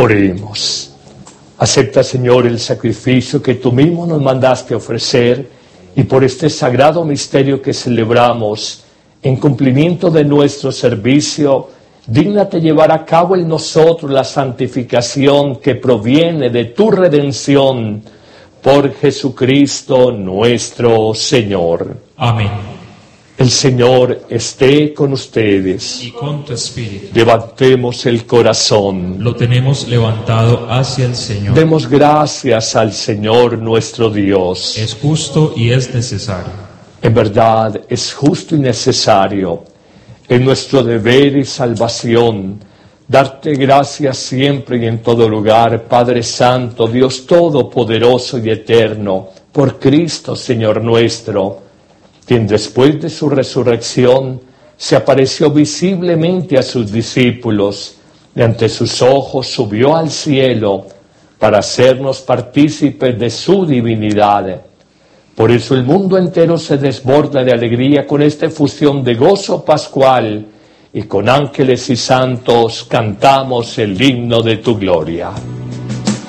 Oremos. Acepta, Señor, el sacrificio que tú mismo nos mandaste ofrecer, y por este sagrado misterio que celebramos, en cumplimiento de nuestro servicio, dígnate llevar a cabo en nosotros la santificación que proviene de tu redención, por Jesucristo nuestro Señor. Amén. El Señor esté con ustedes. Y con tu espíritu. Levantemos el corazón. Lo tenemos levantado hacia el Señor. Demos gracias al Señor nuestro Dios. Es justo y es necesario. En verdad, es justo y necesario, en nuestro deber y salvación, darte gracias siempre y en todo lugar, Padre Santo, Dios Todopoderoso y Eterno, por Cristo, Señor nuestro, quien después de su resurrección se apareció visiblemente a sus discípulos y ante sus ojos subió al cielo para hacernos partícipes de su divinidad. Por eso el mundo entero se desborda de alegría con esta efusión de gozo pascual, y con ángeles y santos cantamos el himno de tu gloria.